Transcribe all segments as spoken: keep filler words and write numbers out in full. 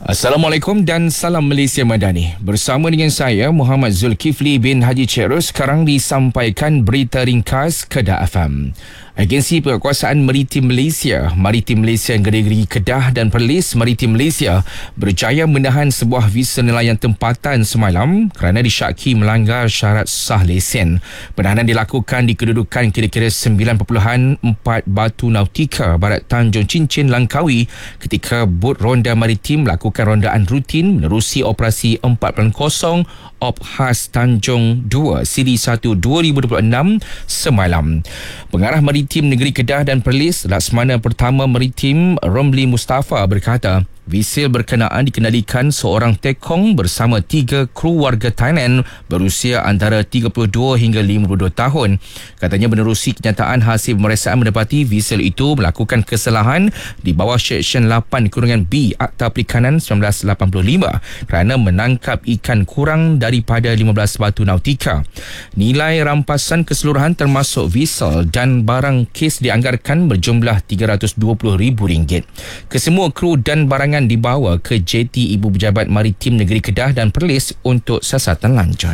Assalamualaikum dan salam Malaysia Madani. Bersama dengan saya Muhammad Zulkifli bin Haji Cerus, sekarang disampaikan berita ringkas Kedah F M. Agensi Penguasaan Maritim Malaysia, Maritim Malaysia Negeri Kedah dan Perlis Maritim Malaysia berjaya menahan sebuah visa nelayan tempatan semalam kerana disyaki melanggar syarat sah lesen. Penahanan dilakukan di kedudukan kira-kira sembilan perpuluhan empat Batu Nautika, Barat Tanjung Cincin, Langkawi ketika bot ronda maritim melakukan rondaan rutin menerusi operasi empat kosong Op Khas Tanjung dua Siri satu dua ribu dua puluh enam semalam. Pengarah Maritim Negeri Kedah dan Perlis, Laksamana Pertama Maritim Romli Mustafa berkata, visil berkenaan dikendalikan seorang tekong bersama tiga kru warga Thailand berusia antara tiga puluh dua hingga lima puluh dua tahun. Katanya menerusi kenyataan hasil pemeriksaan mendapati visil itu melakukan kesalahan di bawah Seksyen lapan kurungan B Akta Perikanan seribu sembilan ratus lapan puluh lima kerana menangkap ikan kurang daripada lima belas batu nautika. Nilai rampasan keseluruhan termasuk visil dan barang kes dianggarkan berjumlah tiga ratus dua puluh ribu ringgit. Kesemua kru dan barangan dibawa ke J T Ibu Pejabat Maritim Negeri Kedah dan Perlis untuk siasatan lanjut.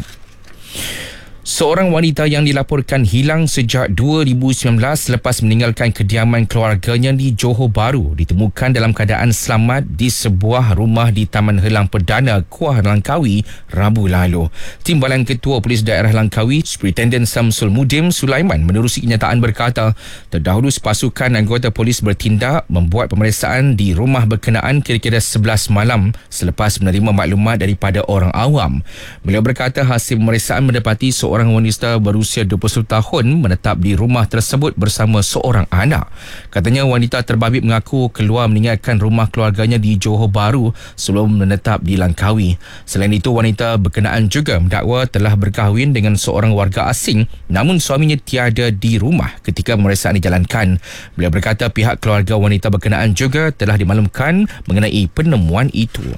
Seorang wanita yang dilaporkan hilang sejak dua ribu sembilan belas selepas meninggalkan kediaman keluarganya di Johor Bahru ditemukan dalam keadaan selamat di sebuah rumah di Taman Helang Perdana, Kuah, Langkawi, Rabu lalu. Timbalan Ketua Polis Daerah Langkawi, Superintendent Samsul Mudim Sulaiman menerusi kenyataan berkata, terdahulu sepasukan anggota polis bertindak membuat pemeriksaan di rumah berkenaan kira-kira sebelas malam selepas menerima maklumat daripada orang awam. Beliau berkata hasil pemeriksaan mendapati seorang Seorang wanita berusia dua puluh satu tahun menetap di rumah tersebut bersama seorang anak. Katanya wanita terbabit mengaku keluar meninggalkan rumah keluarganya di Johor Bahru sebelum menetap di Langkawi. Selain itu, wanita berkenaan juga mendakwa telah berkahwin dengan seorang warga asing namun suaminya tiada di rumah ketika pemeriksaan dijalankan. Beliau berkata pihak keluarga wanita berkenaan juga telah dimaklumkan mengenai penemuan itu.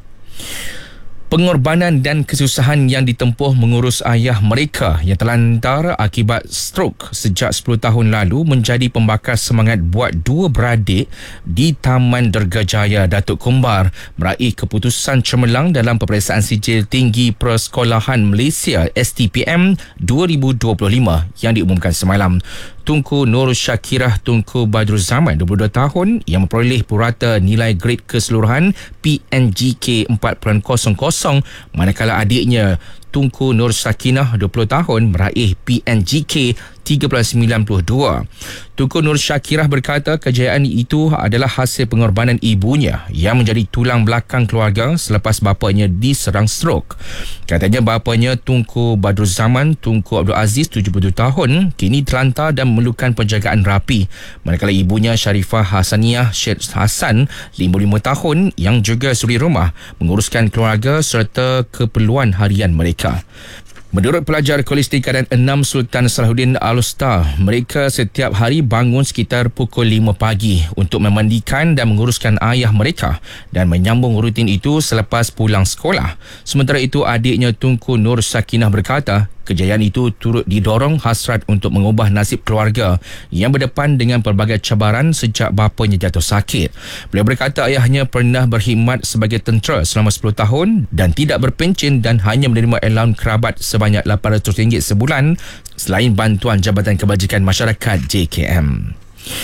Pengorbanan dan kesusahan yang ditempuh mengurus ayah mereka yang terlantar akibat strok sejak sepuluh tahun lalu menjadi pembakar semangat buat dua beradik di Taman Dergajaya Datuk Kembar meraih keputusan cemerlang dalam peperiksaan sijil tinggi Persekolahan Malaysia S T P M dua ribu dua puluh lima yang diumumkan semalam. Tunku Nur Syakirah Tunku Badrul Zaman dua puluh dua tahun yang memperoleh purata nilai grade keseluruhan P N G K empat kosong kosong, manakala adiknya Tunku Nur Sakinah dua puluh tahun meraih P N G K tiga sembilan dua. Tunku Nur Syakirah berkata kejayaan itu adalah hasil pengorbanan ibunya yang menjadi tulang belakang keluarga selepas bapanya diserang strok. Katanya bapanya Tunku Badrul Zaman Tunku Abdul Aziz tujuh puluh tujuh tahun kini terlantar dan memerlukan penjagaan rapi, manakala ibunya Sharifah Hasaniah Syed Hassan lima puluh lima tahun yang juga suri rumah menguruskan keluarga serta keperluan harian mereka. Menurut pelajar Kolej Tingkatan enam Sultan Salahuddin Al-Usta, mereka setiap hari bangun sekitar pukul lima pagi untuk memandikan dan menguruskan ayah mereka dan menyambung rutin itu selepas pulang sekolah. Sementara itu, adiknya Tunku Nur Sakinah berkata, kejayaan itu turut didorong hasrat untuk mengubah nasib keluarga yang berdepan dengan pelbagai cabaran sejak bapanya jatuh sakit. Beliau berkata ayahnya pernah berkhidmat sebagai tentera selama sepuluh tahun dan tidak berpencen dan hanya menerima allowance kerabat sebanyak lapan ratus ringgit sebulan selain bantuan Jabatan Kebajikan Masyarakat J K M.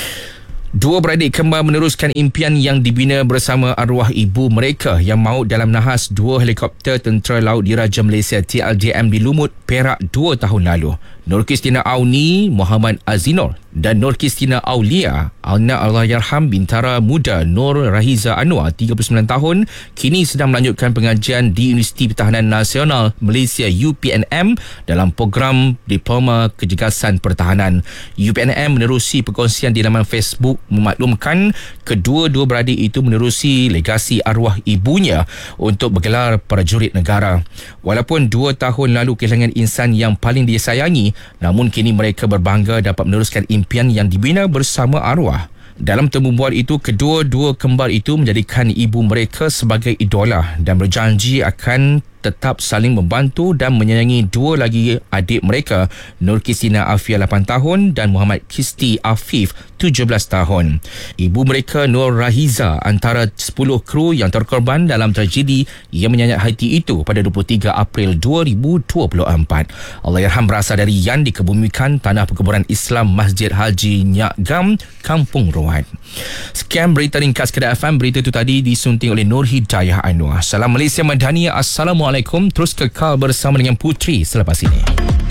Dua beradik kembar meneruskan impian yang dibina bersama arwah ibu mereka yang maut dalam nahas dua helikopter Tentera Laut Diraja Malaysia T L D M di Lumut, Perak dua tahun lalu. Nur Kristina Auni Muhammad Azinor dan Nur Kristina Aulia anak Allahyarham bintara muda Nur Rahiza Anwar tiga puluh sembilan tahun kini sedang melanjutkan pengajian di Universiti Pertahanan Nasional Malaysia U P N M dalam program Diploma Kejegasan Pertahanan. U P N M menerusi perkongsian di laman Facebook memaklumkan kedua-dua beradik itu menerusi legasi arwah ibunya untuk bergelar prajurit negara. Walaupun dua tahun lalu kehilangan insan yang paling disayangi, namun kini mereka berbangga dapat meneruskan impian yang dibina bersama arwah. Dalam temu bual itu, kedua-dua kembar itu menjadikan ibu mereka sebagai idola dan berjanji akan tetap saling membantu dan menyayangi dua lagi adik mereka, Nur Kisina Afia lapan tahun dan Muhammad Kisti Afif tujuh belas tahun. Ibu mereka Nur Rahiza antara sepuluh kru yang terkorban dalam tragedi yang menyayat hati itu pada dua puluh tiga April dua ribu dua puluh empat. Allahyarham berasal dari yang dikebumikan tanah perkuburan Islam Masjid Haji Nyak Gam, Kampung Rohan. Sekian berita ringkas Kedah F M. Berita itu tadi disunting oleh Nur Hidayah Anwar. Salam Malaysia Madani. Assalamualaikum. Terus kekal bersama dengan Putri selepas ini.